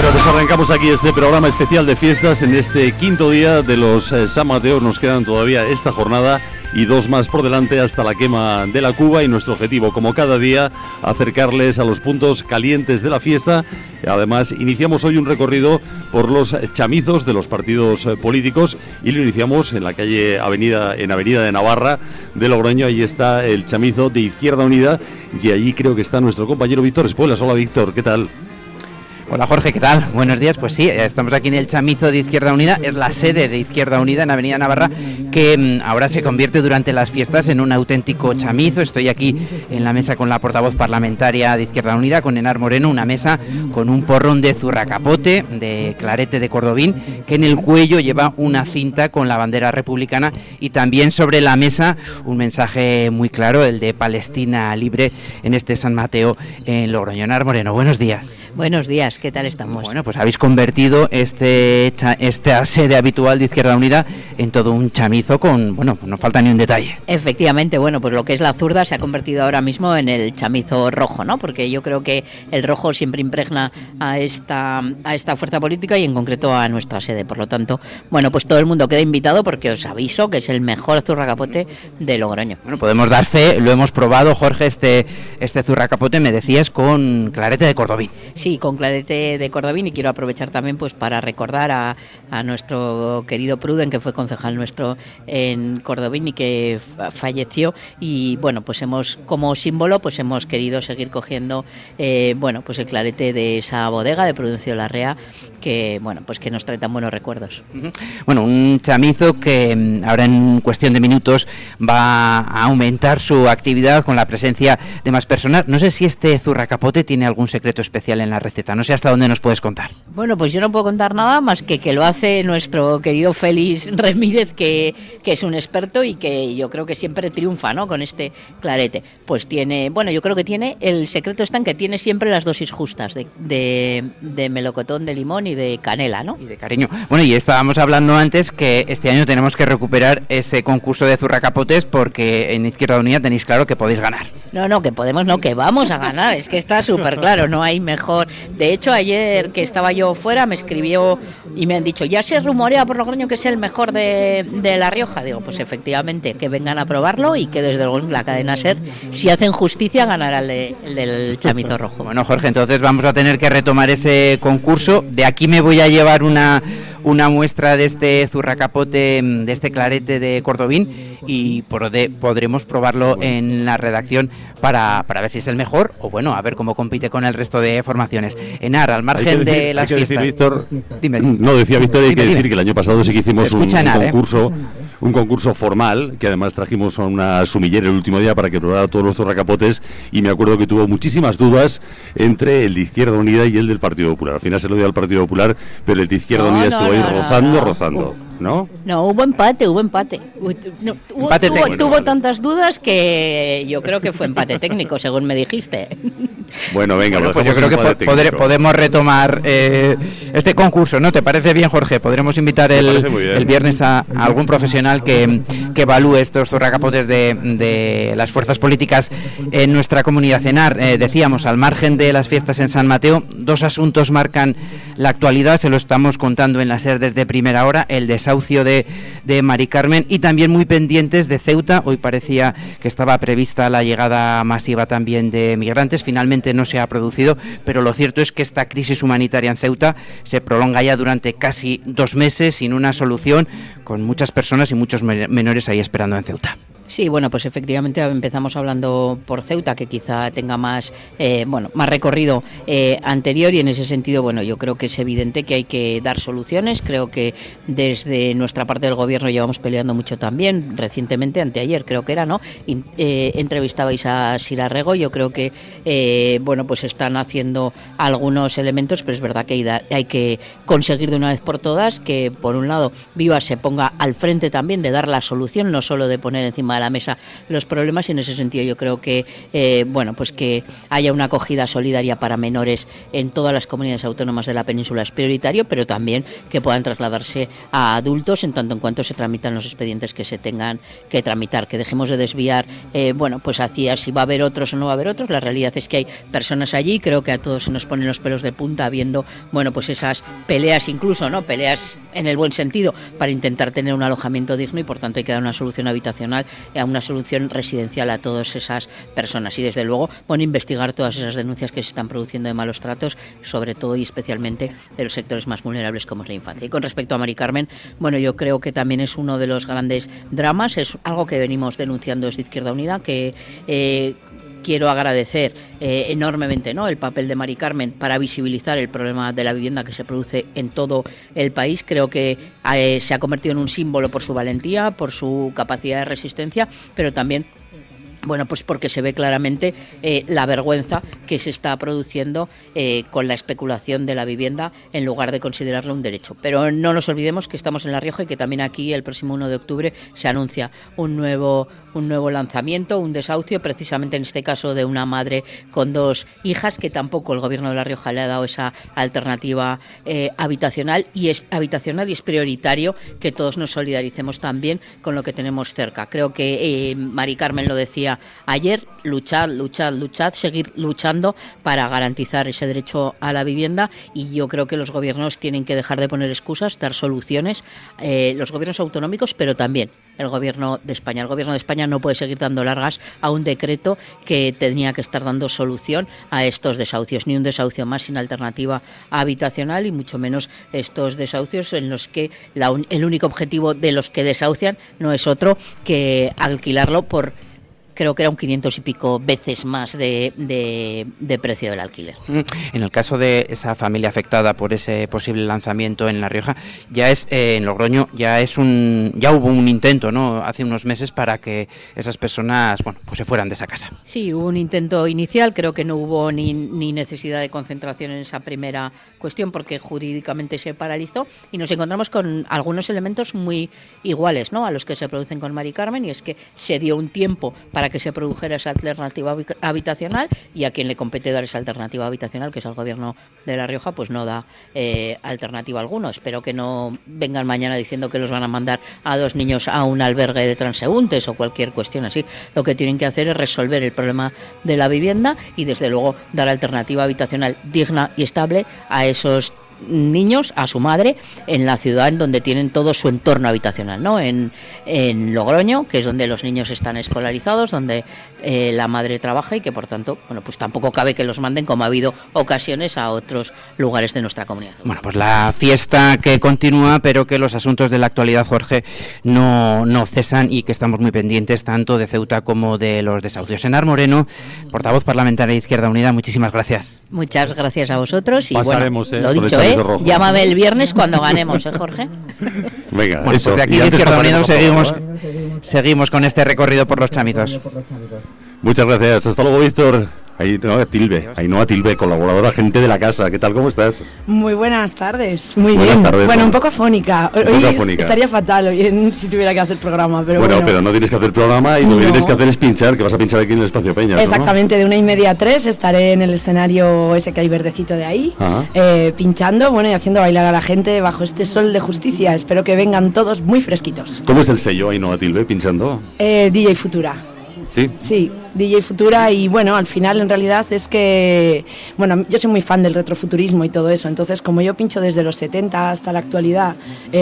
Bueno, pues arrancamos aquí este programa especial de fiestas en este quinto día de los San Mateo. Nos quedan todavía esta jornada y dos más por delante hasta la quema de la cuba, y nuestro objetivo, como cada día, acercarles a los puntos calientes de la fiesta. Además, iniciamos hoy un recorrido por los chamizos de los partidos políticos y lo iniciamos en la calle Avenida de Navarra de Logroño. Ahí está el chamizo de Izquierda Unida y allí creo que está nuestro compañero Víctor Espuelas. Hola Víctor, ¿qué tal? Hola Jorge, ¿qué tal? Buenos días. Pues sí, estamos aquí en el chamizo de Izquierda Unida, es la sede de Izquierda Unida en Avenida Navarra, que ahora se convierte durante las fiestas en un auténtico chamizo. Estoy aquí en la mesa con la portavoz parlamentaria de Izquierda Unida, con Enar Moreno, una mesa con un porrón de zurracapote, de clarete de Cordobín, que en el cuello lleva una cinta con la bandera republicana, y también sobre la mesa un mensaje muy claro, el de Palestina libre, en este San Mateo en Logroño. Enar Moreno, buenos días. Buenos días, ¿qué tal estamos? Bueno, pues habéis convertido esta sede habitual de Izquierda Unida en todo un chamizo con, bueno, pues no falta ni un detalle. Efectivamente, bueno, pues lo que es la zurda se ha convertido ahora mismo en el chamizo rojo, ¿no? Porque yo creo que el rojo siempre impregna a esta fuerza política y en concreto a nuestra sede. Por lo tanto, bueno, pues todo el mundo queda invitado porque os aviso que es el mejor zurracapote de Logroño. Bueno, podemos dar fe, lo hemos probado, Jorge, este zurracapote, me decías, con clarete de Cordobín. Sí, con clarete de Cordobín, y quiero aprovechar también pues para recordar a nuestro querido Pruden, que fue concejal nuestro en Cordobín y que falleció, y bueno, pues como símbolo pues hemos querido seguir cogiendo bueno, pues el clarete de esa bodega de Prudencio Larrea, que bueno, pues que nos trae tan buenos recuerdos. Bueno, un chamizo que ahora en cuestión de minutos va a aumentar su actividad con la presencia de más personas. No sé si este zurracapote tiene algún secreto especial en la receta, no sé hasta dónde nos puedes contar. Bueno, pues yo no puedo contar nada más que lo hace nuestro querido Félix Remírez, que es un experto y que yo creo que siempre triunfa, ¿no?, con este clarete. Pues tiene, bueno, yo creo que tiene, el secreto está en que tiene siempre las dosis justas de melocotón, de limón y de canela, ¿no? Y de cariño. Bueno, y estábamos hablando antes que este año tenemos que recuperar ese concurso de zurracapotes, porque en Izquierda Unida tenéis claro que podéis ganar. No, que podemos, no, que vamos a ganar, es que está súper claro, no hay mejor. De hecho, ayer que estaba yo fuera me escribió y me han dicho, ya se rumorea por Logroño que es el mejor de La Rioja. Digo, pues efectivamente, que vengan a probarlo y que desde luego la cadena SER, si hacen justicia, ganará el del chamizo rojo. Bueno, Jorge, entonces vamos a tener que retomar ese concurso. De aquí me voy a llevar una muestra de este zurracapote, de este clarete de Cordobín, y podremos probarlo en la redacción para ver si es el mejor, o bueno, a ver cómo compite con el resto de formaciones. Enar, al margen de las fiestas... Decir, Víctor, dime. No, decía Víctor, hay que decir que el año pasado sí que hicimos un concurso formal, que además trajimos a una sumillera el último día para que probara todos los zurracapotes, y me acuerdo que tuvo muchísimas dudas entre el de Izquierda Unida y el del Partido Popular. Al final se lo dio al Partido Popular, pero el de Izquierda Unida estuvo ahí rozando. ¿No? No, hubo empate. Tuvo tantas dudas que yo creo que fue empate técnico, según me dijiste. Bueno, venga, pues yo creo que podemos retomar este concurso, ¿no? ¿Te parece bien, Jorge? Podremos invitar el viernes a algún profesional que evalúe estos zurracapotes de las fuerzas políticas en nuestra comunidad. Enar, decíamos, al margen de las fiestas en San Mateo, dos asuntos marcan la actualidad, se lo estamos contando en la SER desde primera hora: el desahucio de Mari Carmen, y también muy pendientes de Ceuta. Hoy parecía que estaba prevista la llegada masiva también de migrantes, finalmente no se ha producido, pero lo cierto es que esta crisis humanitaria en Ceuta se prolonga ya durante casi 2 meses sin una solución, con muchas personas y muchos menores ahí esperando en Ceuta. Sí, bueno, pues efectivamente empezamos hablando por Ceuta, que quizá tenga más recorrido anterior, y en ese sentido, bueno, yo creo que es evidente que hay que dar soluciones. Creo que desde nuestra parte del gobierno llevamos peleando mucho también. Recientemente, anteayer creo que era, ¿no?, entrevistabais a Sira Rego. Yo creo que pues están haciendo algunos elementos, pero es verdad que hay que conseguir de una vez por todas que, por un lado, Vivas se ponga al frente también de dar la solución, no solo de poner encima de la mesa los problemas, y en ese sentido yo creo que pues que haya una acogida solidaria para menores en todas las comunidades autónomas de la península es prioritario, pero también que puedan trasladarse a adultos en tanto en cuanto se tramitan los expedientes que se tengan que tramitar, que dejemos de desviar pues hacia si va a haber otros o no va a haber otros. La realidad es que hay personas allí, creo que a todos se nos ponen los pelos de punta viendo pues esas peleas, incluso no peleas en el buen sentido, para intentar tener un alojamiento digno, y por tanto hay que dar una solución habitacional, una solución residencial a todas esas personas, y desde luego investigar todas esas denuncias que se están produciendo de malos tratos, sobre todo y especialmente de los sectores más vulnerables como es la infancia. Y con respecto a Mari Carmen, yo creo que también es uno de los grandes dramas, es algo que venimos denunciando desde Izquierda Unida, que quiero agradecer enormemente el papel de Mari Carmen para visibilizar el problema de la vivienda que se produce en todo el país. Creo que se ha convertido en un símbolo por su valentía, por su capacidad de resistencia, pero también pues porque se ve claramente la vergüenza que se está produciendo con la especulación de la vivienda en lugar de considerarla un derecho. Pero no nos olvidemos que estamos en La Rioja y que también aquí el próximo 1 de octubre se anuncia un nuevo lanzamiento, un desahucio, precisamente en este caso de una madre con 2 hijas, que tampoco el Gobierno de La Rioja le ha dado esa alternativa habitacional, y es prioritario que todos nos solidaricemos también con lo que tenemos cerca. Creo que Mari Carmen lo decía ayer: luchad, seguir luchando para garantizar ese derecho a la vivienda, y yo creo que los gobiernos tienen que dejar de poner excusas, dar soluciones, los gobiernos autonómicos, pero también el Gobierno de España. El Gobierno de España no puede seguir dando largas a un decreto que tenía que estar dando solución a estos desahucios, ni un desahucio más sin alternativa habitacional, y mucho menos estos desahucios en los que el único objetivo de los que desahucian no es otro que alquilarlo por, creo que era un 500 y pico veces más de precio del alquiler. En el caso de esa familia afectada por ese posible lanzamiento en La Rioja, ya es en Logroño, ya hubo un intento, ¿no?, hace unos meses para que esas personas, pues se fueran de esa casa. Sí, hubo un intento inicial, creo que no hubo ni necesidad de concentración en esa primera cuestión porque jurídicamente se paralizó, y nos encontramos con algunos elementos muy iguales, ¿no?, a los que se producen con Mari Carmen, y es que se dio un tiempo para que se produjera esa alternativa habitacional, y a quien le compete dar esa alternativa habitacional, que es el Gobierno de La Rioja, pues no da alternativa alguna. Espero que no vengan mañana diciendo que los van a mandar a 2 niños a un albergue de transeúntes o cualquier cuestión así. Lo que tienen que hacer es resolver el problema de la vivienda y desde luego dar alternativa habitacional digna y estable a esos niños, a su madre, en la ciudad en donde tienen todo su entorno habitacional, ¿no? En Logroño, que es donde los niños están escolarizados, donde la madre trabaja, y que por tanto, pues tampoco cabe que los manden, como ha habido ocasiones, a otros lugares de nuestra comunidad. Pues la fiesta que continúa, pero que los asuntos de la actualidad, Jorge, no cesan, y que estamos muy pendientes tanto de Ceuta como de los desahucios. Enar Moreno, portavoz parlamentaria de Izquierda Unida, muchísimas gracias. Muchas gracias a vosotros, y pasaremos, lo dicho, llámame el viernes cuando ganemos, Jorge. Venga, eso. Porque aquí en Izquierda Unida seguimos con este recorrido por los chamizos. Muchas gracias. Hasta luego, Víctor. Ainhoa Tilbe, colaboradora, gente de la casa. ¿Qué tal? ¿Cómo estás? Muy buenas tardes. Muy bien. Tardes, un poco afónica. Hoy estaría fatal si tuviera que hacer programa. Pero bueno, pero no tienes que hacer programa, y lo que tienes que hacer es pinchar, que vas a pinchar aquí en el Espacio Peña. Exactamente, ¿no? De 1:30 a 3 estaré en el escenario ese que hay verdecito de ahí, pinchando, y haciendo bailar a la gente bajo este sol de justicia. Espero que vengan todos muy fresquitos. ¿Cómo es el sello Ainhoa Tilbe pinchando? DJ Futura. ¿Sí? Sí, DJ Futura, y al final en realidad es que, yo soy muy fan del retrofuturismo y todo eso, entonces como yo pincho desde los 70 hasta la actualidad,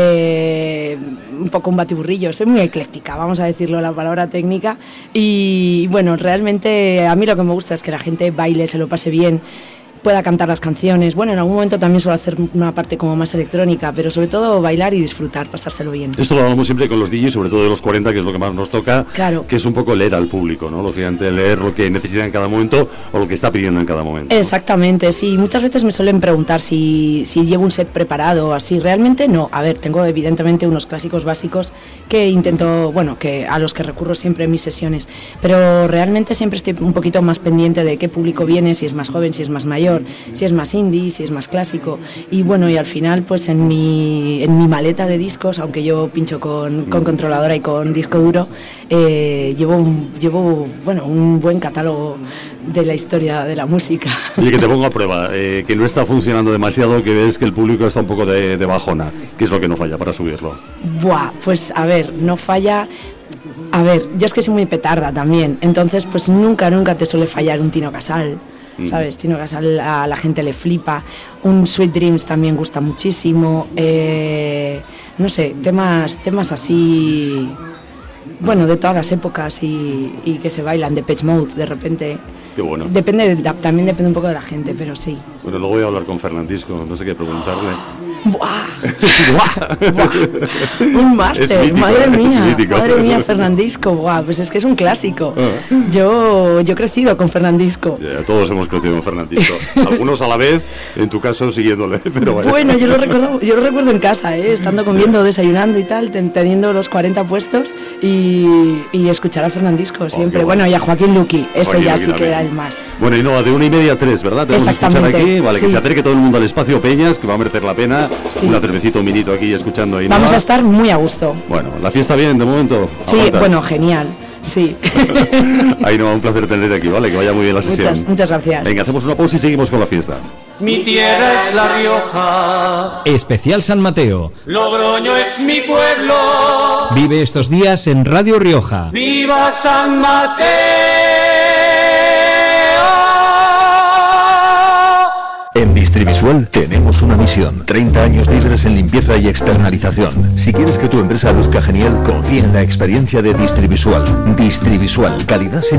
un poco un batiburrillo, soy muy ecléctica, vamos a decirlo, la palabra técnica, y realmente a mí lo que me gusta es que la gente baile, se lo pase bien, pueda cantar las canciones. En algún momento también suelo hacer una parte como más electrónica, pero sobre todo bailar y disfrutar, pasárselo bien. Esto lo hablamos siempre con los DJs, sobre todo de los 40, que es lo que más nos toca, claro, que es un poco leer al público, ¿no? Lógicamente leer lo que necesita en cada momento o lo que está pidiendo en cada momento, ¿no? Exactamente, sí. Muchas veces me suelen preguntar si llevo un set preparado o así. Realmente no. A ver, tengo evidentemente unos clásicos básicos que intento, que a los que recurro siempre en mis sesiones, pero realmente siempre estoy un poquito más pendiente de qué público viene, si es más joven, si es más mayor, mayor, si es más indie, si es más clásico. Y bueno, y al final pues en mi maleta de discos, aunque yo pincho con controladora y con disco duro, llevo un buen catálogo de la historia de la música. Oye, que te pongo a prueba, que no está funcionando demasiado, que ves que el público está un poco de bajona. ¿Qué es lo que no falla para subirlo? Buah, pues a ver, no falla. A ver, yo es que soy muy petarda también, entonces pues nunca te suele fallar un Tino Casal, ¿sabes? Tino Casal a la gente le flipa, un Sweet Dreams también gusta muchísimo, no sé, temas así, bueno, de todas las épocas y que se bailan, Depeche Mode de repente. Qué bueno. También depende un poco de la gente, pero sí. Bueno, luego voy a hablar con Fernandisco, no sé qué preguntarle. ¡Buah! Un máster, madre mía, Fernandisco, ¡buah! Pues es que es un clásico. Yo he crecido con Fernandisco. Ya, todos hemos crecido con Fernandisco. Algunos a la vez, en tu caso siguiéndole, pero vaya. Bueno, yo lo recuerdo en casa, estando comiendo, desayunando y tal, teniendo los 40 puestos y escuchar a Fernandisco siempre. Bueno, y a Joaquín Luqui, ese ya sí que era el más. Bueno, y no, de 1:30 a 3, ¿verdad? Tenemos que escuchar aquí, vale, sí. Que se acerque todo el mundo al Espacio Peñas, que va a merecer la pena. Sí. Una cervecita, un minito aquí escuchando ahí. Vamos a estar muy a gusto. Bueno, la fiesta bien, de momento. Sí, ¿aguantas? Bueno, genial. Sí. Ainhoa, un placer tenerte aquí, ¿vale? Que vaya muy bien la sesión. Muchas gracias. Venga, hacemos una pausa y seguimos con la fiesta. Mi tierra es La Rioja. Especial San Mateo. Logroño es mi pueblo. Vive estos días en Radio Rioja. ¡Viva San Mateo! En Distrivisual tenemos una misión: 30 años líderes en limpieza y externalización. Si quieres que tu empresa luzca genial, confía en la experiencia de Distrivisual. Distrivisual, calidad sin